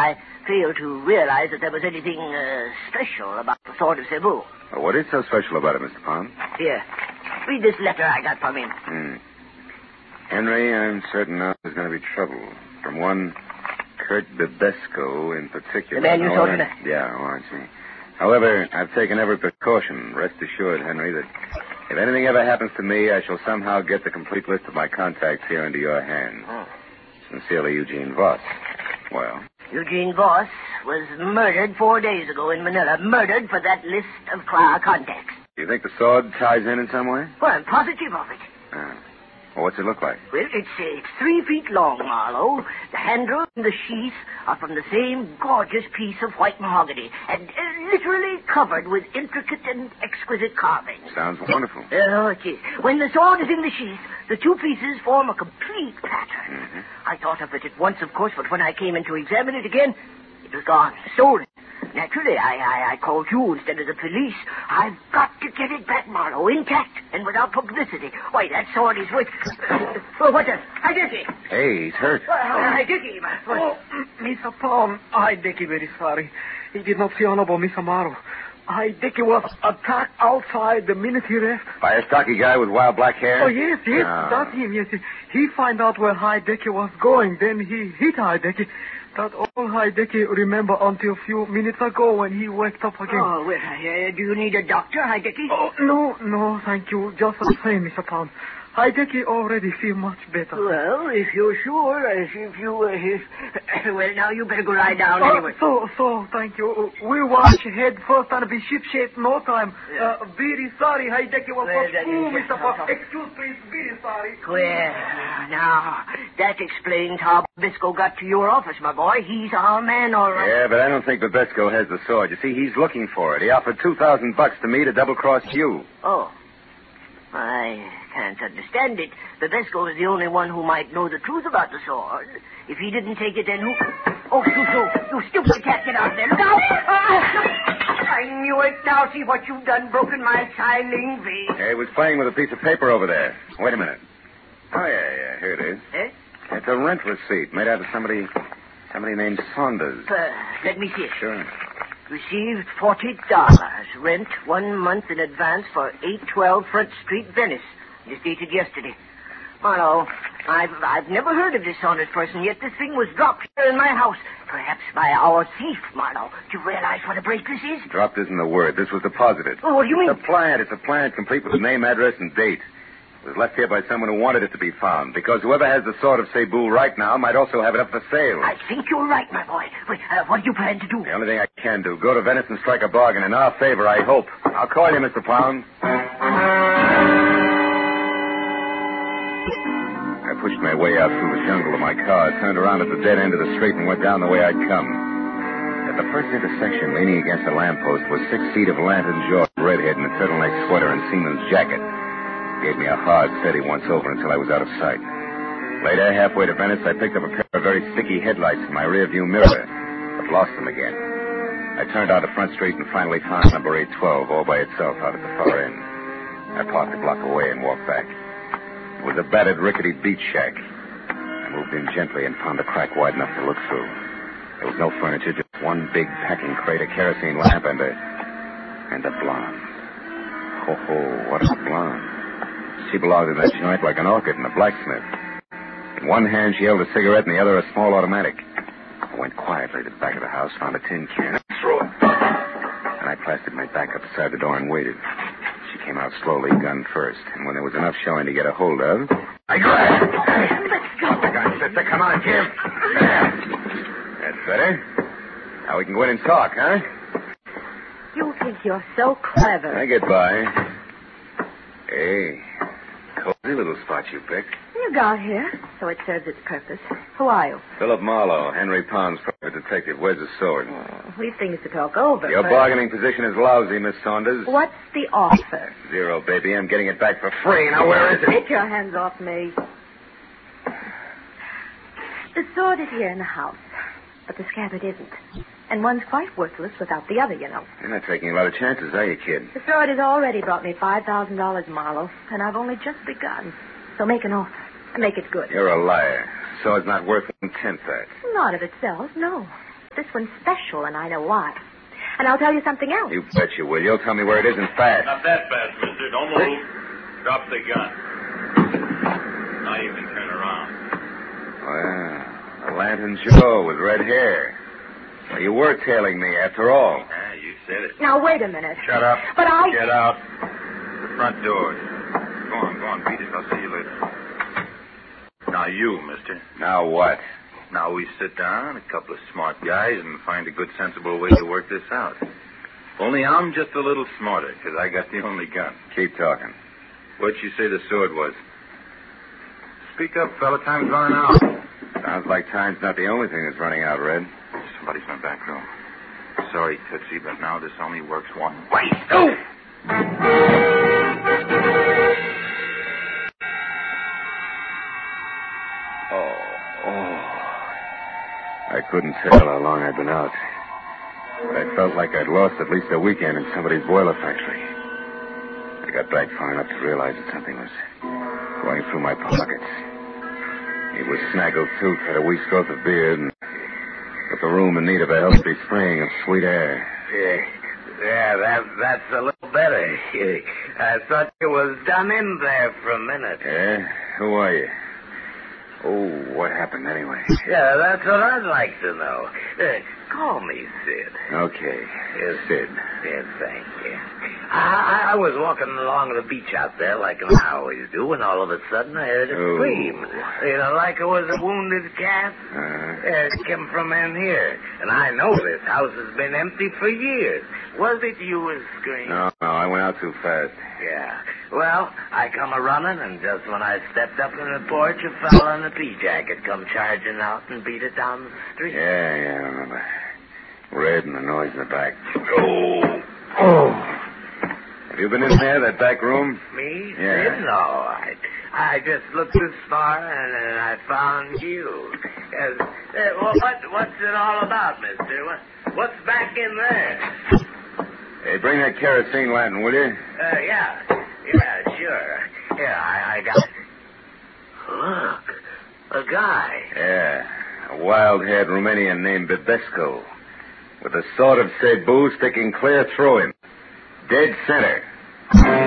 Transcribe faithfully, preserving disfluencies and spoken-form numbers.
I failed to realize that there was anything uh, special about the sword of Cebu. Well, what is so special about it, Mister Pound? Here, read this letter I got from him. Hmm. Henry, I'm certain now there's going to be trouble. From one Kurt Bibesco in particular. The man you saw today? Yeah, oh, I see. However, I've taken every precaution. Rest assured, Henry, that if anything ever happens to me, I shall somehow get the complete list of my contacts here into your hands. Oh. Sincerely, Eugene Voss. Well? Eugene Voss was murdered four days ago in Manila. Murdered for that list of uh, contacts. Do you think the sword ties in in some way? Well, I'm positive of it. Ah. Well, what's it look like? Well, it's, uh, it's three feet long, Marlowe. The handle and the sheath are from the same gorgeous piece of white mahogany, and uh, literally covered with intricate and exquisite carvings. Sounds wonderful. Oh, it is. When the sword is in the sheath, the two pieces form a complete pattern. Mm-hmm. I thought of it at once, of course, but when I came in to examine it again, it was gone, stolen. Naturally, I, I, I called you instead of the police. I've got to get it back, Marlowe, intact and without publicity. Why, that sword is worth... Oh, what the... Hi, Dickie. Hey, he's hurt. Uh, hi, Dickie. Oh, Mister Pound, I, Dickie, very sorry. He did not see Honorable Miss Amaro. I, Dickie, was attacked outside the minute he left. By a stocky guy with wild black hair? Oh, yes, yes, No. that's him, yes. He find out where Hideki was going, then he hit Hideki. That all Hideki remember until a few minutes ago when he waked up again. Oh, well, uh, do you need a doctor, hi, Dickie? Oh, no, no, thank you. Just the same, Mister Pound. Hideki already feel much better. Well, if you're sure, uh, if you... Uh, if, well, now you better go lie down Oh, anyway. so, so, thank you. We'll wash head first and be ship-shape no time. Yeah. Uh, very sorry, Hideki was Well, not that cool, is- Mister Pound. Excuse, please, very sorry. Well, now, that explains how Bisco got to your office, my boy. He's our man, all right. Yeah, but I don't think Babesco has the sword. You see, he's looking for it. He offered two thousand bucks to me to double-cross you. Oh. I can't understand it. Babesco is the only one who might know the truth about the sword. If he didn't take it, then who... Oh, you, you, you stupid cat, get out there. Look out! Ah! I knew it. Now see what you've done, broken my styling vase. Hey, he was playing with a piece of paper over there. Wait a minute. Oh, yeah, yeah, here it is. Eh? It's a rent receipt made out of somebody... somebody named Saunders. Uh, let me see it. Sure. Received forty dollars. Rent one month in advance for eight twelve Front Street, Venice. It's dated yesterday. Marlowe, I've, I've never heard of this Saunders person, yet this thing was dropped here in my house. Perhaps by our thief, Marlowe. Do you realize what a break this is? Dropped isn't the word. This was deposited. Oh, what do you mean? It's a plant. It's a plant complete with name, address, and date. It was left here by someone who wanted it to be found, because whoever has the sword of Cebu right now might also have it up for sale. I think you're right, my boy. Wait, uh, what do you plan to do? The only thing I can do, go to Venice and strike a bargain in our favor, I hope. I'll call you, Mister Pound. I pushed my way out through the jungle to my car, turned around at the dead end of the street, and went down the way I'd come. At the first intersection, leaning against a lamppost, was six feet of lantern-jawed redhead in a turtleneck sweater and seaman's jacket. Gave me a hard, steady once-over until I was out of sight. Later, halfway to Venice, I picked up a pair of very sticky headlights in my rearview mirror, but lost them again. I turned out to Front Street and finally found number eight twelve all by itself out at the far end. I parked a block away and walked back. It was a battered, rickety beach shack. I moved in gently and found a crack wide enough to look through. There was no furniture, just one big packing crate, a kerosene lamp, and a... and a blonde. Ho, ho, what a blonde. She belonged in that joint like an orchid in a blacksmith. In one hand, she held a cigarette, and the other a small automatic. I went quietly to the back of the house, found a tin can, and threw it. And I plastered my back up beside the door and waited. She came out slowly, gun first, and when there was enough showing to get a hold of, I grabbed it. Let's go. The gun, sister. Come on, Jim. There. That's better. Now we can go in and talk, huh? You think you're so clever. Now, goodbye. Hey. Cozy little spot you picked. You got here, so it serves its purpose. Who are you? Philip Marlowe, Henry Pound's private detective. Where's the sword? Oh, we've things to talk over. Your but... bargaining position is lousy, Miss Saunders. What's the offer? Zero, baby. I'm getting it back for free. Now, where is it? Get your hands off me. The sword is here in the house, but the scabbard isn't. And one's quite worthless without the other, you know. You're not taking a lot of chances, are you, kid? The sword has already brought me five thousand dollars, Marlowe, and I've only just begun. So make an offer. Make it good. You're a liar. Sword's not worth one-tenth that. Not of itself, no. This one's special, and I know why. And I'll tell you something else. You bet you will. You'll tell me where it isn't fast. Not that fast, mister. Don't move. Drop the gun. Now you can turn around. Well, a Lantern Joe with red hair. Well, you were tailing me after all. Ah, you said it. Now, wait a minute. Shut up. But I... Get out. The front door. Go on, go on, beat it. I'll see you later. Now you, mister. Now what? Now we sit down, a couple of smart guys, and find a good, sensible way to work this out. Only I'm just a little smarter, because I got the only gun. Keep talking. What'd you say the sword was? Speak up, fella. Time's running out. Sounds like time's not the only thing that's running out, Red. Somebody's in the back room. Sorry, Tootsie, but now this only works one way. Go! Oh, oh. I couldn't tell how long I'd been out. But I felt like I'd lost at least a weekend in somebody's boiler factory. I got back far enough to realize that something was going through my pockets. He was snaggle-toothed, had a week's growth of beard, and put the room in need of a healthy spraying of sweet air. Yeah, yeah that, that's a little better. I thought you was done in there for a minute. Yeah? Who are you? Oh, what happened anyway? Yeah, that's what I'd like to know. Uh, call me Sid. Okay. Yes, Sid. Yes, thank you. I, I was walking along the beach out there like I always do, and all of a sudden I heard a Oh. scream. You know, like it was a wounded cat. Uh, Yeah, it came from in here. And I know this house has been empty for years. Was it you was screaming? no, no, I went out too fast. Yeah. Well, I come a-running, and just when I stepped up in the porch, a fella in a pea-jacket come charging out and beat it down the street. Yeah, yeah, I remember. Red and the noise in the back. Oh. Oh. Have you been in there, that back room? Me? Yeah. No, I, I just looked this far, and then I found you. Yes. Uh, well, what, what's it all about, mister? What, what's back in there? Hey, bring that kerosene lantern, will you? Uh, yeah. Yeah, sure. Yeah, I, I got it. Look, a guy. Yeah, a wild-haired Romanian named Bibesco, with a sword of Cebu sticking clear through him. Dead center.